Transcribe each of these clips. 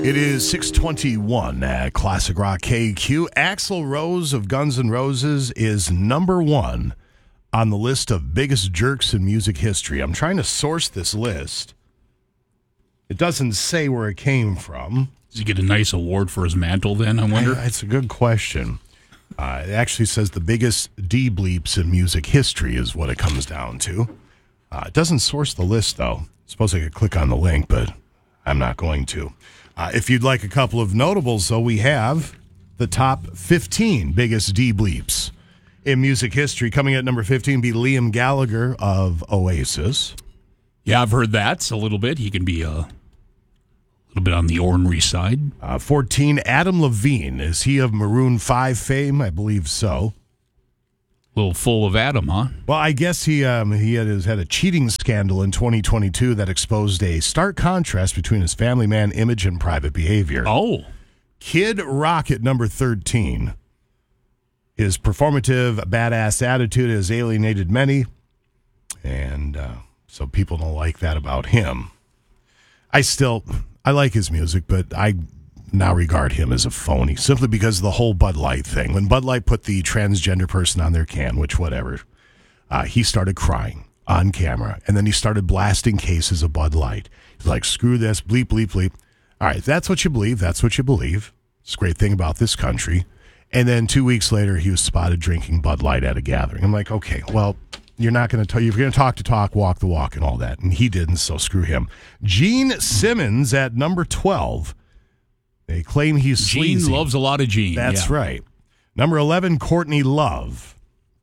It is 6:21 at Classic Rock KQ. Axl Rose of Guns N' Roses is number one on the list of biggest jerks in music history. I'm trying to source this list. It doesn't say where it came from. Does he get a nice award for his mantle then, I wonder? It's a good question. It actually says the biggest D-bleeps in music history is what it comes down to. It doesn't source the list, though. I suppose I could click on the link, but I'm not going to. If you'd like a couple of notables, though, we have the top 15 biggest D-bleeps in music history. Coming at number 15 be Liam Gallagher of Oasis. Yeah, I've heard that a little bit. He can be a little bit on the ornery side. 14, Adam Levine. Is he of Maroon 5 fame? I believe so. A little full of Adam, huh? Well, I guess he had a cheating scandal in 2022 that exposed a stark contrast between his family man image and private behavior. Oh. Kid Rock at number 13. His performative, badass attitude has alienated many, and so people don't like that about him. I like his music, but I now regard him as a phony, simply because of the whole Bud Light thing. When Bud Light put the transgender person on their can, which whatever, he started crying on camera, and then he started blasting cases of Bud Light. He's like, screw this, bleep, bleep, bleep. All right, if that's what you believe, that's what you believe. It's a great thing about this country. And then 2 weeks later, he was spotted drinking Bud Light at a gathering. I'm like, okay, well, you're not going to you're going to talk the talk, walk the walk, and all that. And he didn't, so screw him. Gene Simmons at number 12. They claim he's sleazy. Gene loves a lot of Gene. That's right. Number 11, Courtney Love.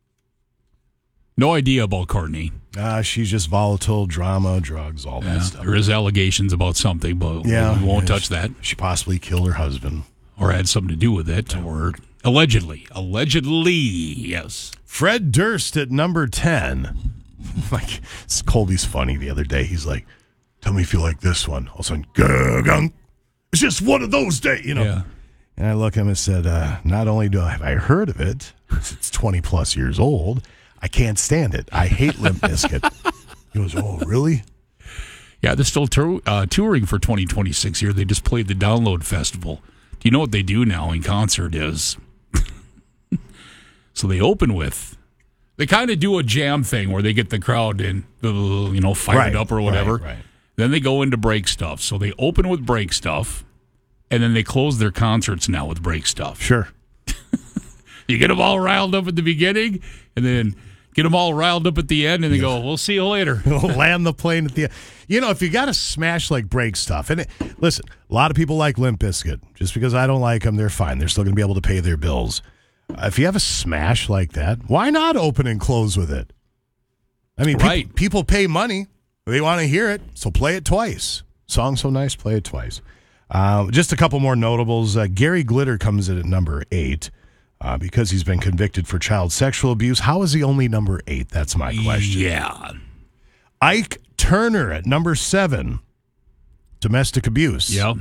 No idea about Courtney. She's just volatile, drama, drugs, all that stuff. There is allegations about something, but we won't touch that. She possibly killed her husband. Or had something to do with it, or allegedly. Allegedly, yes. Fred Durst at number 10. Like, Colby's funny the other day. He's like, tell me if you like this one. All of a sudden, gong. It's just one of those days, you know. Yeah. And I look at him and said, not only have I heard of it, it's 20 plus years old, I can't stand it. I hate Limp Bizkit. He goes, oh, really? Yeah, they're still touring for 2026 here. They just played the Download Festival. Do you know what they do now in concert is? So they open with, they kind of do a jam thing where they get the crowd in, fired up or whatever. Right. Then they go into break stuff. So they open with break stuff, and then they close their concerts now with break stuff. Sure. You get them all riled up at the beginning, and then get them all riled up at the end, and they go, we'll see you later. Land the plane at the end. You know, if you got to smash like break stuff, and listen, a lot of people like Limp Bizkit. Just because I don't like them, they're fine. They're still going to be able to pay their bills. If you have a smash like that, why not open and close with it? I mean, people pay money. They want to hear it, so play it twice. Song so nice, play it twice. Just a couple more notables. Gary Glitter comes in at number 8 because he's been convicted for child sexual abuse. How is he only number 8? That's my question. Yeah. Ike Turner at number 7, domestic abuse. Yep.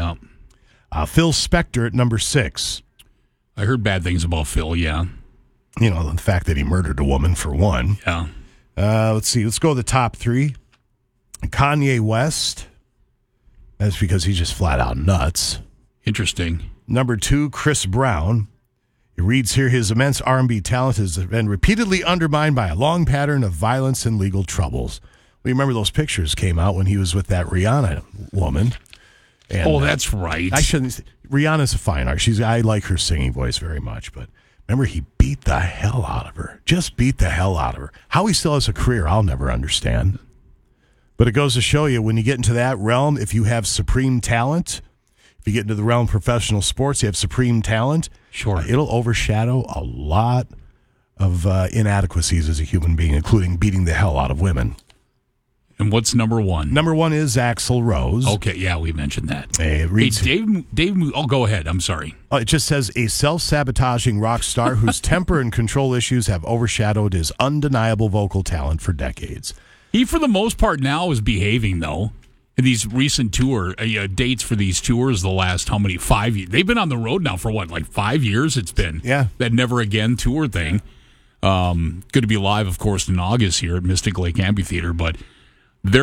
Phil Spector at number 6. I heard bad things about Phil, yeah. You know, the fact that he murdered a woman, for one. Yeah. Let's see. Let's go to the top 3. Kanye West. That's because he's just flat out nuts. Interesting. Number 2, Chris Brown. He reads here, his immense R&B talent has been repeatedly undermined by a long pattern of violence and legal troubles. We remember those pictures came out when he was with that Rihanna woman. And, that's right. I shouldn't. Rihanna's a fine artist. I like her singing voice very much, but remember, he beat the hell out of her. Just beat the hell out of her. How he still has a career, I'll never understand. But it goes to show you, when you get into that realm, if you have supreme talent, if you get into the realm of professional sports, you have supreme talent. Sure. It'll overshadow a lot of inadequacies as a human being, including beating the hell out of women. And what's number 1? Number 1 is Axl Rose. Okay, yeah, we mentioned that. Hey, Dave, go ahead. I'm sorry. It just says, a self-sabotaging rock star whose temper and control issues have overshadowed his undeniable vocal talent for decades. He, for the most part, now is behaving, though. In these recent tour dates for these tours, the last, 5 years? They've been on the road now for, 5 years it's been? Yeah. That Never Again tour thing. Going to be live, of course, in August here at Mystic Lake Amphitheater, but they're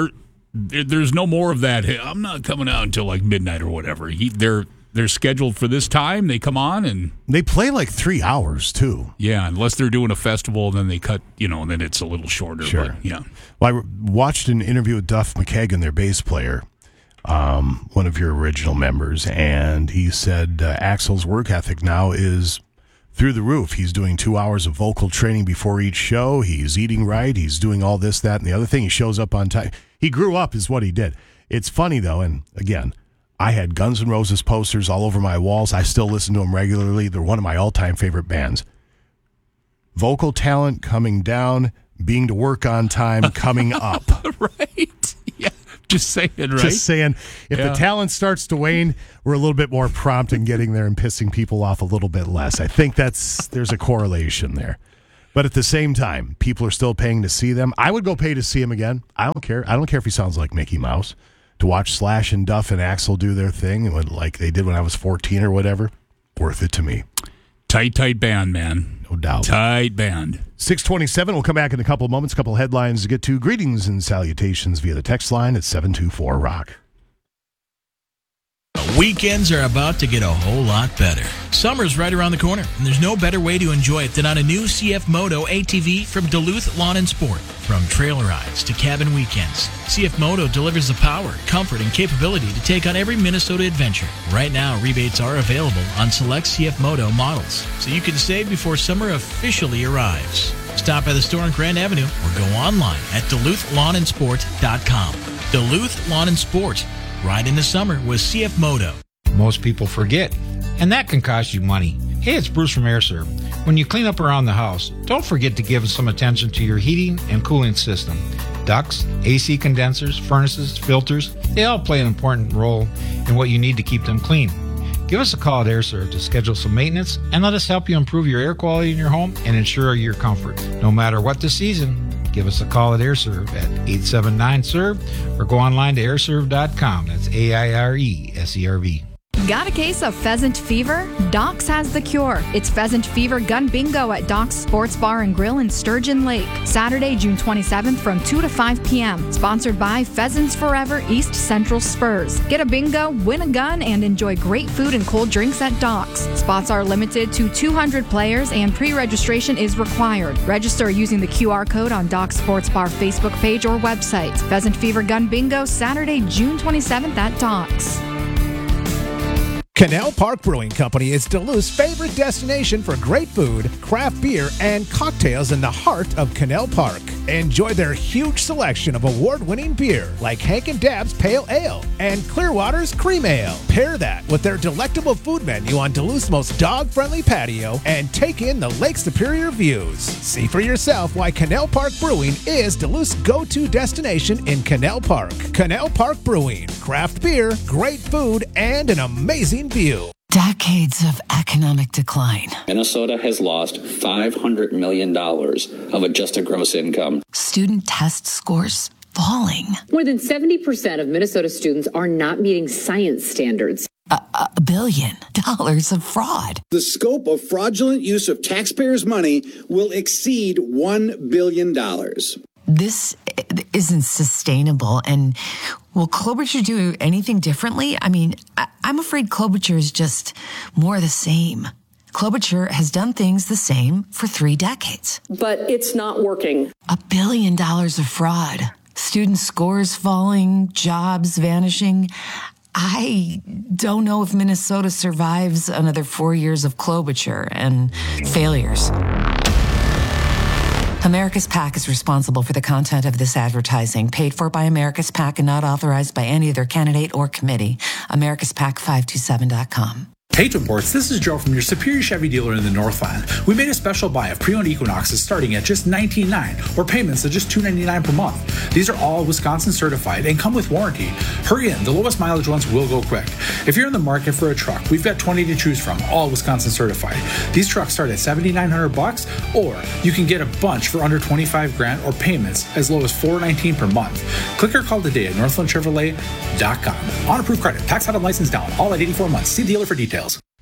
there's no more of that. Hey, I'm not coming out until like midnight or whatever. They're scheduled for this time. They come on and they play like 3 hours too. Yeah, unless they're doing a festival, then they cut. And then it's a little shorter. Sure. But, yeah. Well, I watched an interview with Duff McKagan, their bass player, one of your original members, and he said Axl's work ethic now is through the roof. He's doing 2 hours of vocal training before each show. He's eating right. He's doing all this, that, and the other thing. He shows up on time. He grew up is what he did. It's funny, though, and again, I had Guns N' Roses posters all over my walls. I still listen to them regularly. They're one of my all-time favorite bands. Vocal talent coming down, being to work on time coming up. Right. Yeah. Just saying, right? Just saying, if the talent starts to wane, we're a little bit more prompt in getting there and pissing people off a little bit less. I think there's a correlation there. But at the same time, people are still paying to see them. I would go pay to see him again. I don't care. I don't care if he sounds like Mickey Mouse. To watch Slash and Duff and Axl do their thing, like they did when I was 14 or whatever, worth it to me. Tight band, man. No doubt. Tight band. 6:27. We'll come back in a couple of moments. A couple of headlines to get to. Greetings and salutations via the text line at 724-ROCK. Weekends are about to get a whole lot better. Summer's right around the corner, and there's no better way to enjoy it than on a new CF Moto ATV from Duluth Lawn and Sport. From trail rides to cabin weekends, CF Moto delivers the power, comfort, and capability to take on every Minnesota adventure. Right now, rebates are available on select CF Moto models, so you can save before summer officially arrives. Stop by the store on Grand Avenue or go online at DuluthLawnandSport.com. Duluth Lawn and Sport. Ride in the summer with CF Moto. Most people forget, and that can cost you money. Hey, it's Bruce from AirServe. When you clean up around the house, don't forget to give some attention to your heating and cooling system. Ducts, AC condensers, furnaces, filters, they all play an important role in what you need to keep them clean. Give us a call at AirServe to schedule some maintenance and let us help you improve your air quality in your home and ensure your comfort. No matter what the season, give us a call at AirServe at 879-SERVE or go online to airserve.com. That's AIRESERV. Got a case of pheasant fever? Doc's has the cure. It's Pheasant Fever Gun Bingo at Doc's Sports Bar and Grill in Sturgeon Lake. Saturday, June 27th from 2 to 5 p.m. Sponsored by Pheasants Forever East Central Spurs. Get a bingo, win a gun, and enjoy great food and cold drinks at Doc's. Spots are limited to 200 players and pre-registration is required. Register using the QR code on Doc's Sports Bar Facebook page or website. Pheasant Fever Gun Bingo, Saturday, June 27th at Doc's. Canal Park Brewing Company is Duluth's favorite destination for great food, craft beer, and cocktails in the heart of Canal Park. Enjoy their huge selection of award-winning beer like Hank and Dab's Pale Ale and Clearwater's Cream Ale. Pair that with their delectable food menu on Duluth's most dog-friendly patio and take in the Lake Superior views. See for yourself why Canal Park Brewing is Duluth's go-to destination in Canal Park. Canal Park Brewing. Craft beer, great food, and an amazing view. Decades of economic decline. Minnesota has lost $500 million of adjusted gross income. Student test scores falling. More than 70% of Minnesota students are not meeting science standards. $1 billion of fraud. The scope of fraudulent use of taxpayers' money will exceed $1 billion. This isn't sustainable. And will Klobuchar do anything differently? I mean, I'm afraid Klobuchar is just more of the same. Klobuchar has done things the same for 3 decades. But it's not working. $1 billion of fraud. Student scores falling, jobs vanishing. I don't know if Minnesota survives another 4 years of Klobuchar and failures. America's PAC is responsible for the content of this advertising, paid for by America's PAC and not authorized by any other candidate or committee. AmericasPAC527.com. Page Reports, this is Joe from your Superior Chevy dealer in the Northland. We made a special buy of pre-owned Equinoxes starting at just $19.9 or payments of just $299 per month. These are all Wisconsin certified and come with warranty. Hurry in, the lowest mileage ones will go quick. If you're in the market for a truck, we've got 20 to choose from, all Wisconsin certified. These trucks start at $7,900 or you can get a bunch for under $25,000 or payments as low as $419 per month. Click or call today at northlandchevrolet.com. On approved credit, tax out and license down, all at 84 months. See dealer for details.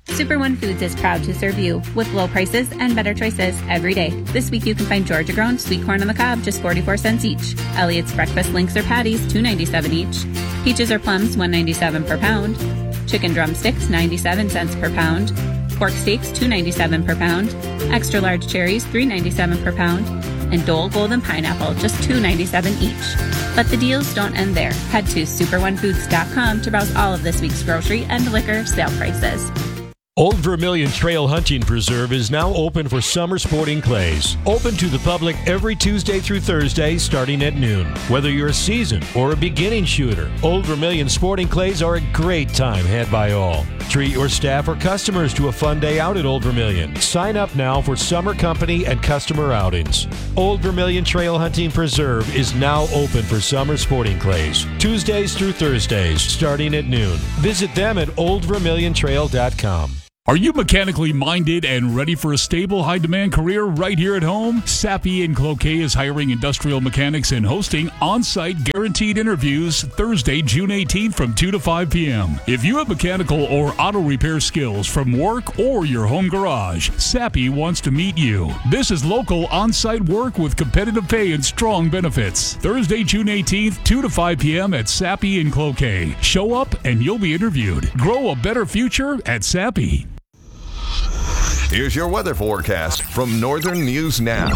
Super One Foods is proud to serve you with low prices and better choices every day. This week you can find Georgia grown sweet corn on the cob, just 44 cents each. Elliott's breakfast links or patties, $2.97 each. Peaches or plums, $1.97 per pound. Chicken drumsticks, 97 cents per pound. Pork steaks, $2.97 per pound. Extra large cherries, $3.97 per pound. And Dole Golden Pineapple, just $2.97 each. But the deals don't end there. Head to superonefoods.com to browse all of this week's grocery and liquor sale prices. Old Vermilion Trail Hunting Preserve is now open for summer sporting clays. Open to the public every Tuesday through Thursday starting at noon. Whether you're a seasoned or a beginning shooter, Old Vermilion sporting clays are a great time had by all. Treat your staff or customers to a fun day out at Old Vermilion. Sign up now for summer company and customer outings. Old Vermilion Trail Hunting Preserve is now open for summer sporting clays. Tuesdays through Thursdays starting at noon. Visit them at oldvermiliontrail.com. Are you mechanically minded and ready for a stable, high-demand career right here at home? Sappi & Cloquet is hiring industrial mechanics and hosting on-site guaranteed interviews Thursday, June 18th from 2 to 5 p.m. If you have mechanical or auto repair skills from work or your home garage, Sappi wants to meet you. This is local on-site work with competitive pay and strong benefits. Thursday, June 18th, 2 to 5 p.m. at Sappi & Cloquet. Show up and you'll be interviewed. Grow a better future at Sappi. Here's your weather forecast from Northern News Now.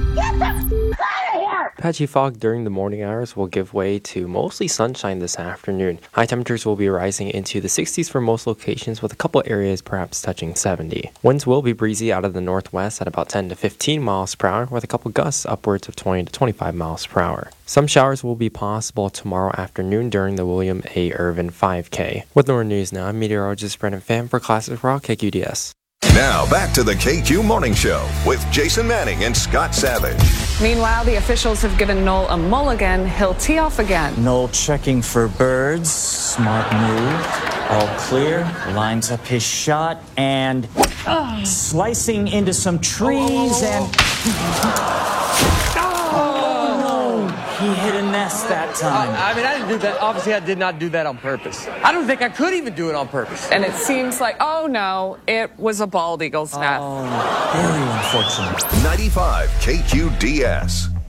Patchy fog during the morning hours will give way to mostly sunshine this afternoon. High temperatures will be rising into the 60s for most locations, with a couple areas perhaps touching 70. Winds will be breezy out of the northwest at about 10 to 15 miles per hour, with a couple gusts upwards of 20 to 25 miles per hour. Some showers will be possible tomorrow afternoon during the William A. Irvin 5K. With Northern News Now, I'm meteorologist Brendan Pham for Classic Rock KQDS. Now back to the KQ Morning Show with Jason Manning and Scott Savage. Meanwhile, the officials have given Noel a mulligan. He'll tee off again. Noel checking for birds. Smart move. All clear. Lines up his shot and slicing into some trees and... He hit a nest that time. I mean, I didn't do that. Obviously, I did not do that on purpose. I don't think I could even do it on purpose. And it seems like, oh no, it was a bald eagle's nest. Oh, very unfortunate. 95 KQDS.